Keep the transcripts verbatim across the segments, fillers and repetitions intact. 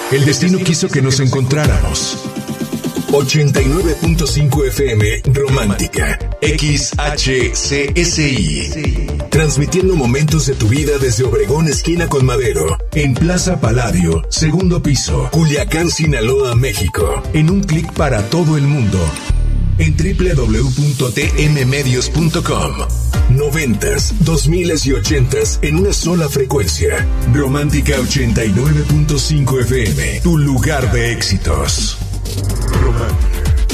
El destino quiso que nos encontráramos. ochenta y nueve punto cinco F M Romántica, X H C S I. Transmitiendo momentos de tu vida desde Obregón, esquina con Madero, en Plaza Palladio, segundo piso, Culiacán, Sinaloa, México. En un clic para todo el mundo. En doble u doble u doble u punto t m medios punto com. Noventas, dos miles y ochentas en una sola frecuencia. Romántica ochenta y nueve punto cinco F M, tu lugar de éxitos. Romántica.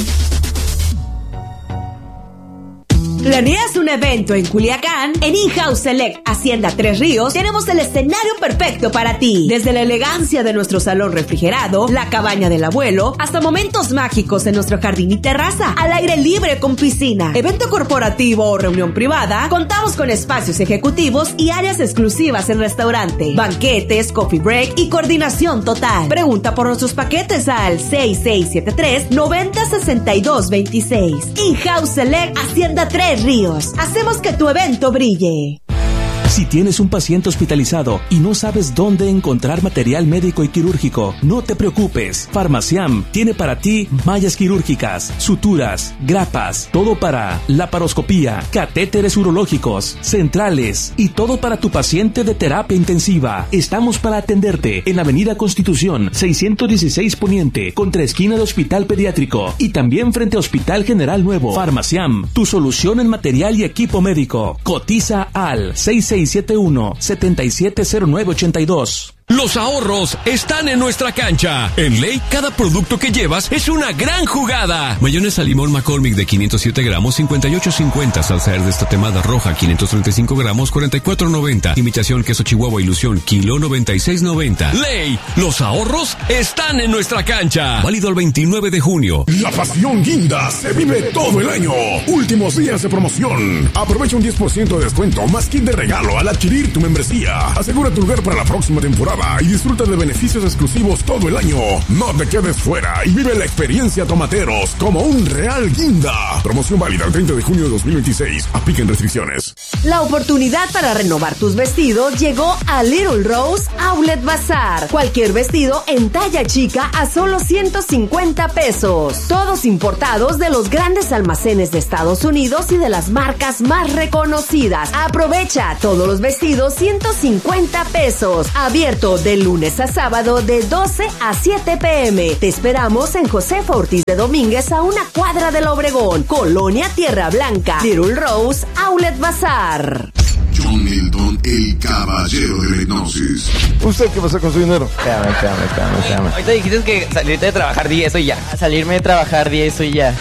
¿Planeas un evento en Culiacán? En In-House Select Hacienda Tres Ríos tenemos el escenario perfecto para ti. Desde la elegancia de nuestro salón refrigerado, la cabaña del abuelo, hasta momentos mágicos en nuestro jardín y terraza, al aire libre con piscina. Evento corporativo o reunión privada, contamos con espacios ejecutivos y áreas exclusivas en restaurante, banquetes, coffee break y coordinación total. Pregunta por nuestros paquetes al seis seis siete tres, nueve cero seis dos dos seis. In-House Select Hacienda Tres Ríos. Hacemos que tu evento brille. Si tienes un paciente hospitalizado y no sabes dónde encontrar material médico y quirúrgico, no te preocupes. Farmaciam tiene para ti mallas quirúrgicas, suturas, grapas, todo para laparoscopía, catéteres urológicos, centrales y todo para tu paciente de terapia intensiva. Estamos para atenderte en Avenida Constitución seiscientos dieciséis Poniente, contra esquina de Hospital Pediátrico y también frente a Hospital General Nuevo. Farmaciam, tu solución en material y equipo médico. Cotiza al seis seis siete uno, siete siete cero nueve ocho dos. Los ahorros están en nuestra cancha. En Ley, cada producto que llevas es una gran jugada. Mayonesa limón McCormick de quinientos siete gramos, cincuenta y ocho cincuenta. Salsa Herdez tatemada roja, quinientos treinta y cinco gramos, cuarenta y cuatro noventa. Imitación queso Chihuahua Ilusión, kilo noventa y seis noventa. Ley, los ahorros están en nuestra cancha. Válido el veintinueve de junio. La pasión guinda se vive todo el año. Últimos días de promoción. Aprovecha un diez por ciento de descuento más kit de regalo al adquirir tu membresía. Asegura tu lugar para la próxima temporada y disfruta de beneficios exclusivos todo el año. No te quedes fuera y vive la experiencia Tomateros como un real guinda. Promoción válida el treinta de junio de dos mil veintiséis. Apliquen restricciones. La oportunidad para renovar tus vestidos llegó a Little Rose Outlet Bazaar. Cualquier vestido en talla chica a solo ciento cincuenta pesos. Todos importados de los grandes almacenes de Estados Unidos y de las marcas más reconocidas. Aprovecha todos los vestidos ciento cincuenta pesos. Abierto de lunes a sábado de doce a siete pm. Te esperamos en Josefa Ortiz de Domínguez a una cuadra del Obregón, Colonia Tierra Blanca. Little Rose Outlet Bazaar. John Milton, el caballero de la hipnosis. ¿Usted qué pasa con su dinero? Espérame, espérame, espérame, espérame. Ahorita dijiste que salirte de trabajar di eso y ya. Salirme de trabajar di eso y ya.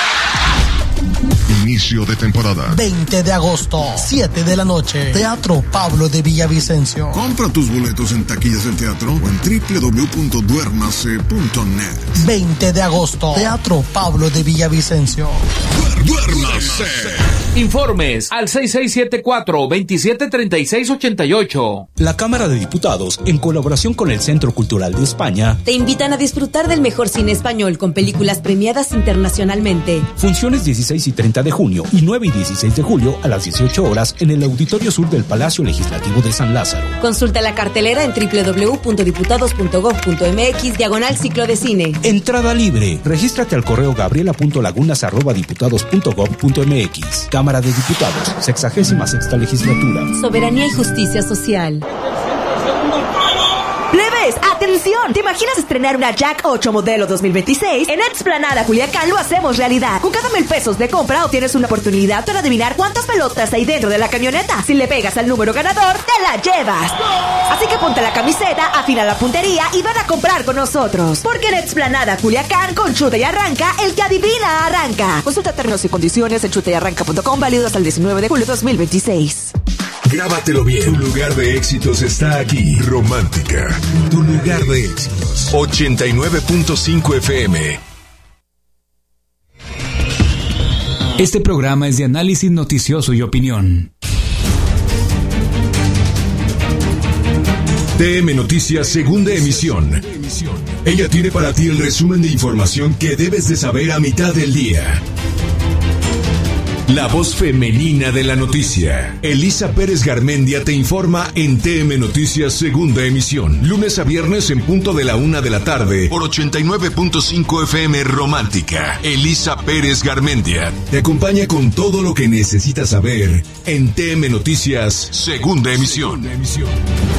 Inicio de temporada. veinte de agosto, siete de la noche. Teatro Pablo de Villavicencio. Compra tus boletos en taquillas del teatro o en doble u doble u doble u punto duérmase punto net. veinte de agosto, Teatro Pablo de Villavicencio. ¡Duérmase! Informes al seis seis siete cuatro, veintisiete treinta y seis ochenta y ocho. La Cámara de Diputados, en colaboración con el Centro Cultural de España, te invitan a disfrutar del mejor cine español con películas premiadas internacionalmente. Funciones dieciséis y treinta de junio y nueve y dieciséis de julio a las dieciocho horas en el Auditorio Sur del Palacio Legislativo de San Lázaro. Consulta la cartelera en doble u doble u doble u punto diputados punto gob punto mx diagonal ciclo de cine. Entrada libre. Regístrate al correo gabriela punto lagunas arroba diputados punto gob punto mx. Cámara de Diputados, sexagésima sexta legislatura. Soberanía y justicia social. ¡Plebes! ¡Atención! ¿Te imaginas estrenar una Jack ocho modelo dos mil veintiséis? En Explanada Culiacán lo hacemos realidad. Con cada mil pesos de compra obtienes una oportunidad para adivinar cuántas pelotas hay dentro de la camioneta. Si le pegas al número ganador, te la llevas. Así que ponte la camiseta, afina la puntería y van a comprar con nosotros. Porque en Explanada Culiacán, con Chuta y Arranca, el que adivina arranca. Consulta términos y condiciones en chuta y arranca punto com, válido hasta el diecinueve de julio de dos mil veintiséis. Grábatelo bien. Tu lugar de éxitos está aquí. Romántica. Tu lugar de éxitos. ochenta y nueve punto cinco F M. Este programa es de análisis noticioso y opinión. T M Noticias, segunda emisión. Ella tiene para ti el resumen de información que debes de saber a mitad del día. la voz femenina de la noticia. Elisa Pérez Garmendia te informa en T M Noticias Segunda Emisión, lunes a viernes en punto de la una de la tarde por ochenta y nueve punto cinco F M Romántica. Elisa Pérez Garmendia te acompaña con todo lo que necesitas saber en T M Noticias Segunda Emisión. Segunda emisión.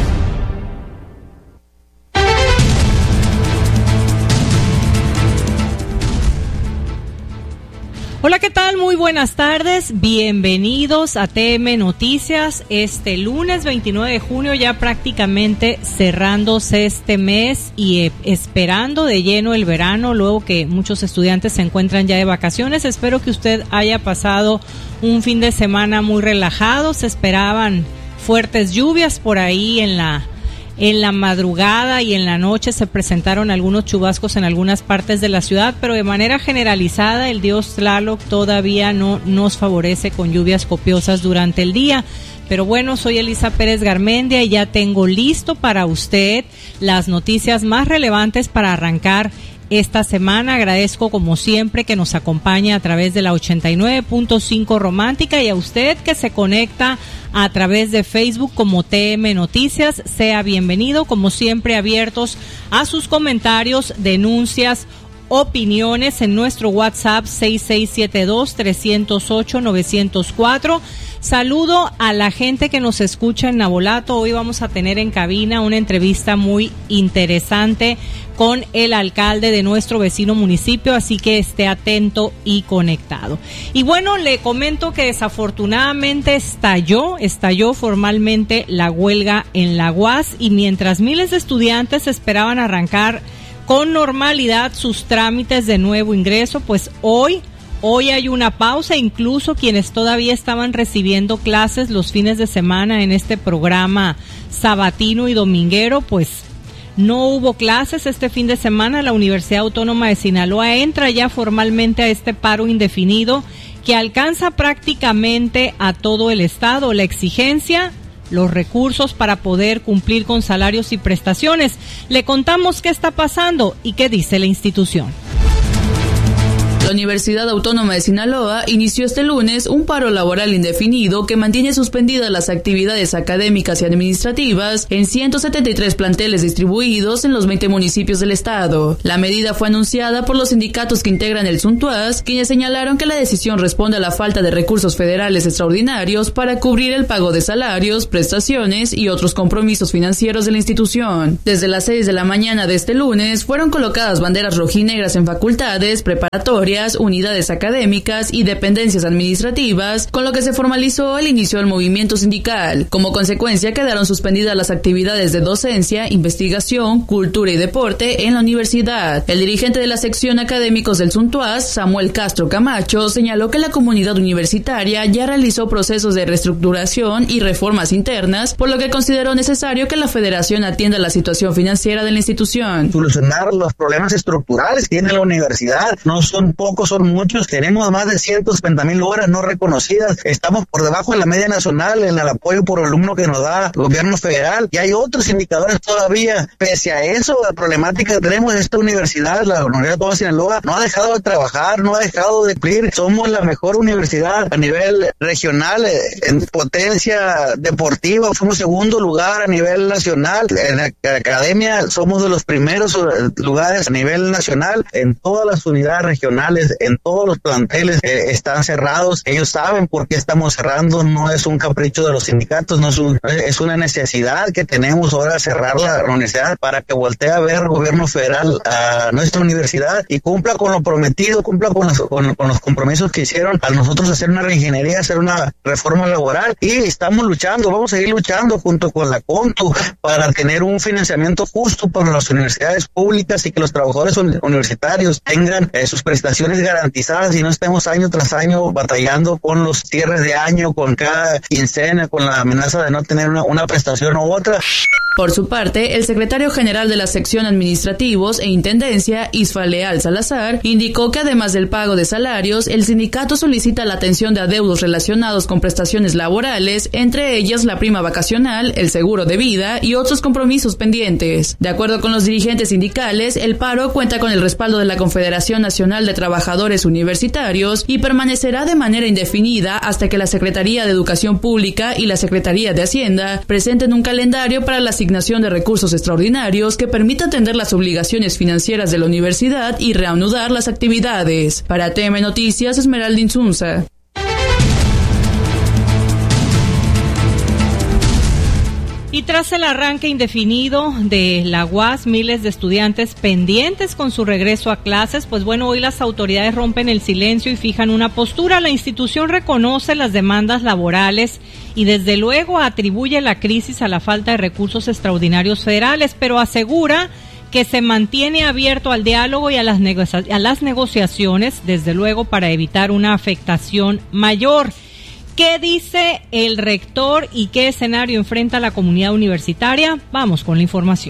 Hola, ¿qué tal? Muy buenas tardes. Bienvenidos a T M Noticias. Este lunes veintinueve de junio, ya prácticamente cerrándose este mes y eh, esperando de lleno el verano, luego que muchos estudiantes se encuentran ya de vacaciones. Espero que usted haya pasado un fin de semana muy relajado. Se esperaban fuertes lluvias por ahí en la En la madrugada y en la noche se presentaron algunos chubascos en algunas partes de la ciudad, pero de manera generalizada el dios Tlaloc todavía no nos favorece con lluvias copiosas durante el día. Pero bueno, soy Elisa Pérez Garmendia y ya tengo listo para usted las noticias más relevantes para arrancar esta semana. Agradezco como siempre que nos acompañe a través de la ochenta y nueve punto cinco Romántica, y a usted que se conecta a través de Facebook como T M Noticias, sea bienvenido, como siempre abiertos a sus comentarios, denuncias, opiniones en nuestro WhatsApp seis seis siete dos, tres cero ocho, nueve cero cuatro. Saludo a la gente que nos escucha en Navolato. Hoy vamos a tener en cabina una entrevista muy interesante con el alcalde de nuestro vecino municipio, así que esté atento y conectado. Y bueno, le comento que desafortunadamente estalló, estalló formalmente la huelga en la U A S, y mientras miles de estudiantes esperaban arrancar con normalidad sus trámites de nuevo ingreso, pues hoy Hoy hay una pausa. Incluso quienes todavía estaban recibiendo clases los fines de semana en este programa sabatino y dominguero, pues no hubo clases este fin de semana. La Universidad Autónoma de Sinaloa entra ya formalmente a este paro indefinido que alcanza prácticamente a todo el estado. La exigencia, los recursos para poder cumplir con salarios y prestaciones. Le contamos qué está pasando y qué dice la institución. La Universidad Autónoma de Sinaloa inició este lunes un paro laboral indefinido que mantiene suspendidas las actividades académicas y administrativas en ciento setenta y tres planteles distribuidos en los veinte municipios del estado. La medida fue anunciada por los sindicatos que integran el SUNTUAS, quienes señalaron que la decisión responde a la falta de recursos federales extraordinarios para cubrir el pago de salarios, prestaciones y otros compromisos financieros de la institución. Desde las seis de la mañana de este lunes fueron colocadas banderas rojinegras en facultades, preparatorias, unidades académicas y dependencias administrativas, con lo que se formalizó el inicio del movimiento sindical. Como consecuencia, quedaron suspendidas las actividades de docencia, investigación, cultura y deporte en la universidad. El dirigente de la sección académicos del SUNTUAS, Samuel Castro Camacho, señaló que la comunidad universitaria ya realizó procesos de reestructuración y reformas internas, por lo que consideró necesario que la federación atienda la situación financiera de la institución. Solucionar los problemas estructurales que tiene la universidad. No son pocos, son muchos. Tenemos más de ciento cincuenta mil horas no reconocidas. Estamos por debajo de la media nacional en el apoyo por alumno que nos da el gobierno federal. Y hay otros indicadores todavía. Pese a eso, la problemática que tenemos en esta universidad, la Universidad Autónoma de Sinaloa, no ha dejado de trabajar, no ha dejado de cumplir. Somos la mejor universidad a nivel regional, en potencia deportiva. Somos segundo lugar a nivel nacional. En la academia somos de los primeros lugares a nivel nacional. En todas las unidades regionales, en todos los planteles eh, están cerrados. Ellos saben por qué estamos cerrando. No es un capricho de los sindicatos, no es, un, es una necesidad que tenemos ahora, cerrar la universidad para que voltee a ver el gobierno federal a nuestra universidad y cumpla con lo prometido, cumpla con los, con, con los compromisos que hicieron a nosotros hacer una reingeniería, hacer una reforma laboral. Y estamos luchando, vamos a seguir luchando junto con la CONTU para tener un financiamiento justo para las universidades públicas y que los trabajadores universitarios tengan eh, sus prestaciones garantizadas y no estemos año tras año batallando con los cierres de año, con cada quincena, con la amenaza de no tener una, una prestación u otra. Por su parte, el secretario general de la sección Administrativos e Intendencia, Isfaleal Salazar, indicó que además del pago de salarios, el sindicato solicita la atención de adeudos relacionados con prestaciones laborales, entre ellas la prima vacacional, el seguro de vida y otros compromisos pendientes. De acuerdo con los dirigentes sindicales, el paro cuenta con el respaldo de la Confederación Nacional de Trabajadores trabajadores universitarios y permanecerá de manera indefinida hasta que la Secretaría de Educación Pública y la Secretaría de Hacienda presenten un calendario para la asignación de recursos extraordinarios que permita atender las obligaciones financieras de la universidad y reanudar las actividades. Para T M Noticias, Esmeralda Insunza. Y tras el arranque indefinido de la U A S, miles de estudiantes pendientes con su regreso a clases, pues bueno, hoy las autoridades rompen el silencio y fijan una postura. La institución reconoce las demandas laborales y desde luego atribuye la crisis a la falta de recursos extraordinarios federales, pero asegura que se mantiene abierto al diálogo y a las, negocia- a las negociaciones, desde luego para evitar una afectación mayor. ¿Qué dice el rector y qué escenario enfrenta la comunidad universitaria? Vamos con la información.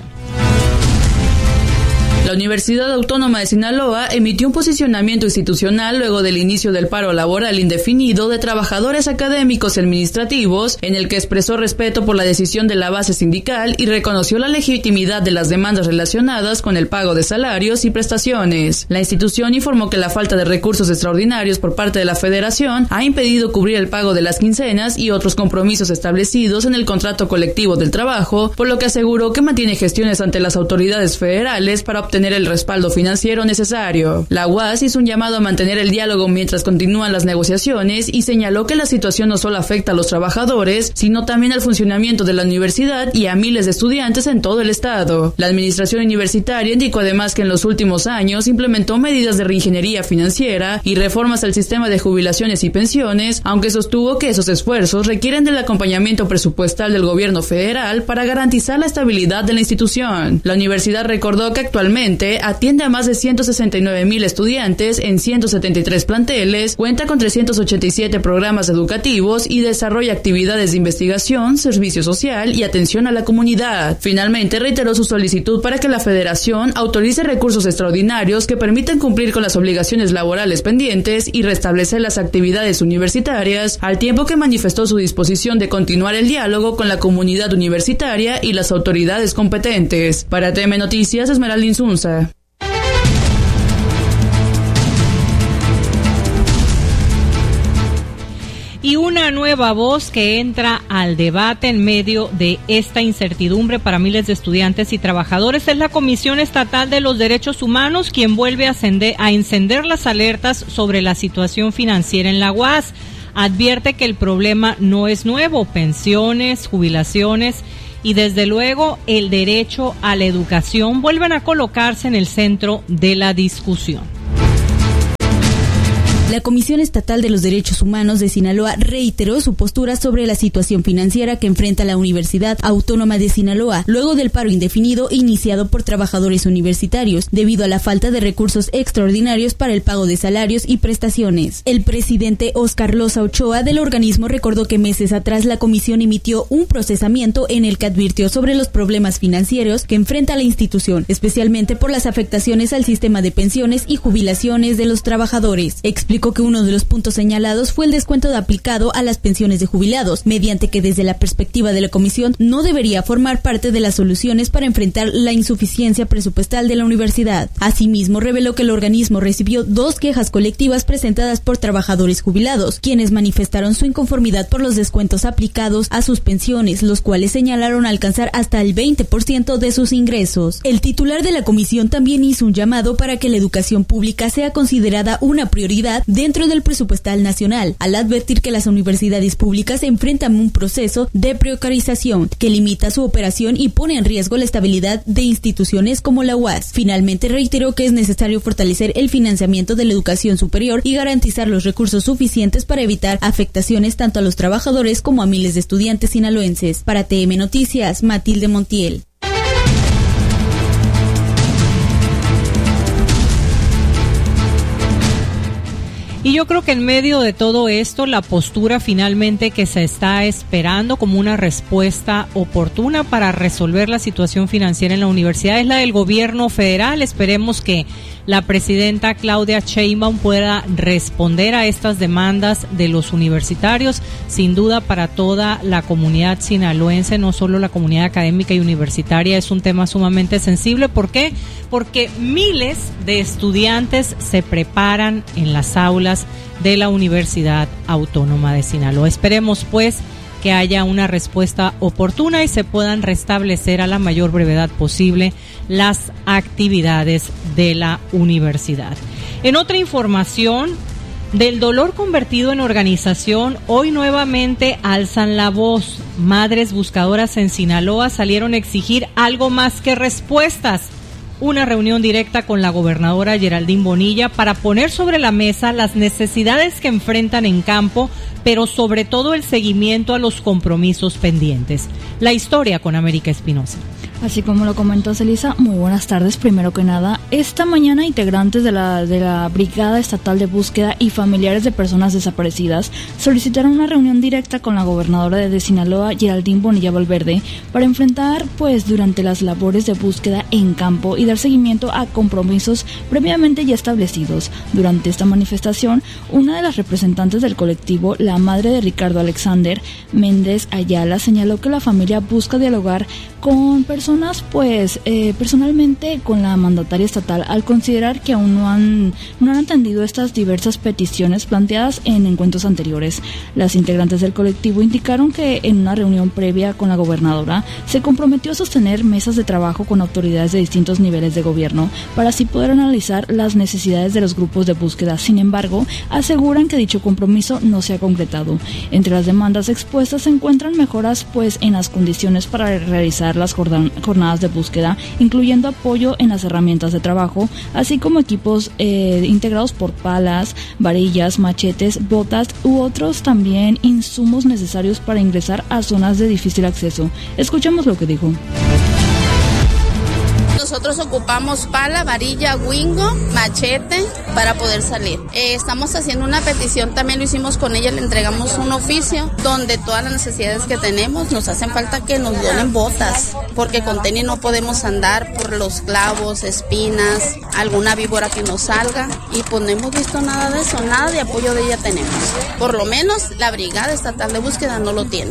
La Universidad Autónoma de Sinaloa emitió un posicionamiento institucional luego del inicio del paro laboral indefinido de trabajadores académicos y administrativos, en el que expresó respeto por la decisión de la base sindical y reconoció la legitimidad de las demandas relacionadas con el pago de salarios y prestaciones. La institución informó que la falta de recursos extraordinarios por parte de la Federación ha impedido cubrir el pago de las quincenas y otros compromisos establecidos en el contrato colectivo del trabajo, por lo que aseguró que mantiene gestiones ante las autoridades federales para obtener el respaldo financiero necesario. La U A S hizo un llamado a mantener el diálogo mientras continúan las negociaciones y señaló que la situación no solo afecta a los trabajadores, sino también al funcionamiento de la universidad y a miles de estudiantes en todo el estado. La administración universitaria indicó además que en los últimos años implementó medidas de reingeniería financiera y reformas al sistema de jubilaciones y pensiones, aunque sostuvo que esos esfuerzos requieren del acompañamiento presupuestal del gobierno federal para garantizar la estabilidad de la institución. La universidad recordó que actualmente atiende a más de ciento sesenta y nueve mil estudiantes en ciento setenta y tres planteles, cuenta con trescientos ochenta y siete programas educativos y desarrolla actividades de investigación, servicio social y atención a la comunidad. Finalmente, reiteró su solicitud para que la Federación autorice recursos extraordinarios que permitan cumplir con las obligaciones laborales pendientes y restablecer las actividades universitarias, al tiempo que manifestó su disposición de continuar el diálogo con la comunidad universitaria y las autoridades competentes. Para T M Noticias, Esmeralda Insunza. Y una nueva voz que entra al debate en medio de esta incertidumbre para miles de estudiantes y trabajadores es la Comisión Estatal de los Derechos Humanos, quien vuelve a, ascender, a encender las alertas sobre la situación financiera en la U A S. Advierte que el problema no es nuevo: pensiones, jubilaciones y desde luego el derecho a la educación vuelven a colocarse en el centro de la discusión. La Comisión Estatal de los Derechos Humanos de Sinaloa reiteró su postura sobre la situación financiera que enfrenta la Universidad Autónoma de Sinaloa, luego del paro indefinido iniciado por trabajadores universitarios, debido a la falta de recursos extraordinarios para el pago de salarios y prestaciones. El presidente Óscar Loza Ochoa del organismo recordó que meses atrás la comisión emitió un procesamiento en el que advirtió sobre los problemas financieros que enfrenta la institución, especialmente por las afectaciones al sistema de pensiones y jubilaciones de los trabajadores. Explicó que uno de los puntos señalados fue el descuento aplicado a las pensiones de jubilados, mediante que desde la perspectiva de la comisión no debería formar parte de las soluciones para enfrentar la insuficiencia presupuestal de la universidad. Asimismo, reveló que el organismo recibió dos quejas colectivas presentadas por trabajadores jubilados, quienes manifestaron su inconformidad por los descuentos aplicados a sus pensiones, los cuales señalaron alcanzar hasta el veinte por ciento de sus ingresos. El titular de la comisión también hizo un llamado para que la educación pública sea considerada una prioridad dentro del presupuestal nacional, al advertir que las universidades públicas enfrentan un proceso de precarización que limita su operación y pone en riesgo la estabilidad de instituciones como la U A S. Finalmente, reiteró que es necesario fortalecer el financiamiento de la educación superior y garantizar los recursos suficientes para evitar afectaciones tanto a los trabajadores como a miles de estudiantes sinaloenses. Para T M Noticias, Matilde Montiel. Y yo creo que en medio de todo esto, la postura finalmente que se está esperando como una respuesta oportuna para resolver la situación financiera en la universidad es la del gobierno federal. Esperemos que la presidenta Claudia Sheinbaum pueda responder a estas demandas de los universitarios. Sin duda, para toda la comunidad sinaloense, no solo la comunidad académica y universitaria, es un tema sumamente sensible. ¿Por qué? Porque miles de estudiantes se preparan en las aulas de la Universidad Autónoma de Sinaloa. Esperemos, pues, que haya una respuesta oportuna y se puedan restablecer a la mayor brevedad posible las actividades de la universidad. En otra información, del dolor convertido en organización, hoy nuevamente alzan la voz. Madres buscadoras en Sinaloa salieron a exigir algo más que respuestas. Una reunión directa con la gobernadora Geraldine Bonilla para poner sobre la mesa las necesidades que enfrentan en campo, pero sobre todo el seguimiento a los compromisos pendientes. La historia con América Espinosa. Así como lo comentó Celisa, muy buenas tardes. Primero que nada, esta mañana integrantes de la, de la Brigada Estatal de Búsqueda y familiares de personas desaparecidas solicitaron una reunión directa con la gobernadora de Sinaloa, Geraldine Bonilla Valverde, para enfrentar, pues, durante las labores de búsqueda en campo y dar seguimiento a compromisos previamente ya establecidos. Durante esta manifestación, una de las representantes del colectivo, la madre de Ricardo Alexander Méndez Ayala, señaló que la familia busca dialogar con personas, pues, eh, personalmente con la mandataria estatal, al considerar que aún no han, no han atendido estas diversas peticiones planteadas en encuentros anteriores. Las integrantes del colectivo indicaron que en una reunión previa con la gobernadora se comprometió a sostener mesas de trabajo con autoridades de distintos niveles de gobierno para así poder analizar las necesidades de los grupos de búsqueda. Sin embargo, aseguran que dicho compromiso no se ha concretado. Entre las demandas expuestas se encuentran mejoras, pues, en las condiciones para realizar las jornadas de búsqueda, incluyendo apoyo en las herramientas de trabajo, así como equipos eh, integrados por palas, varillas, machetes, botas u otros también insumos necesarios para ingresar a zonas de difícil acceso. Escuchemos lo que dijo. Nosotros ocupamos pala, varilla, wingo, machete para poder salir. Eh, estamos haciendo una petición, también lo hicimos con ella, le entregamos un oficio donde todas las necesidades que tenemos, nos hacen falta que nos donen botas, porque con tenis no podemos andar por los clavos, espinas, alguna víbora que nos salga, y pues no hemos visto nada de eso, nada de apoyo de ella tenemos. Por lo menos la Brigada Estatal de Búsqueda no lo tiene.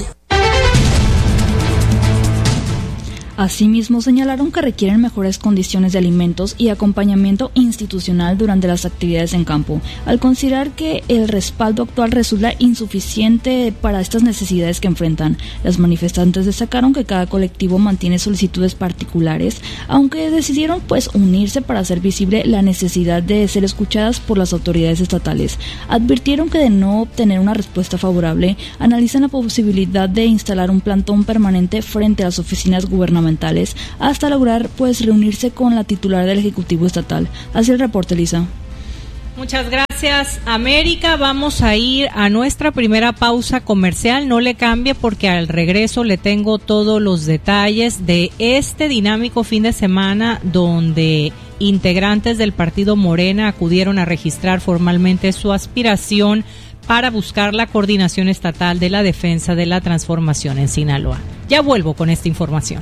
Asimismo, señalaron que requieren mejores condiciones de alimentos y acompañamiento institucional durante las actividades en campo, al considerar que el respaldo actual resulta insuficiente para estas necesidades que enfrentan. Las manifestantes destacaron que cada colectivo mantiene solicitudes particulares, aunque decidieron, pues, unirse para hacer visible la necesidad de ser escuchadas por las autoridades estatales. Advirtieron que de no obtener una respuesta favorable, analizan la posibilidad de instalar un plantón permanente frente a las oficinas gubernamentales hasta lograr, pues, reunirse con la titular del Ejecutivo Estatal. Así el reporte, Lisa. Muchas gracias, América. Vamos a ir a nuestra primera pausa comercial. No le cambie, porque al regreso le tengo todos los detalles de este dinámico fin de semana donde integrantes del partido Morena acudieron a registrar formalmente su aspiración para buscar la coordinación estatal de la defensa de la transformación en Sinaloa. Ya vuelvo con esta información.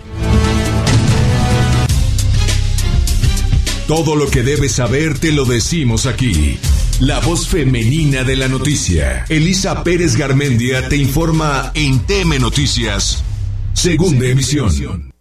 Todo lo que debes saber te lo decimos aquí. La voz femenina de la noticia. Elisa Pérez Garmendia te informa en T M Noticias, segunda emisión.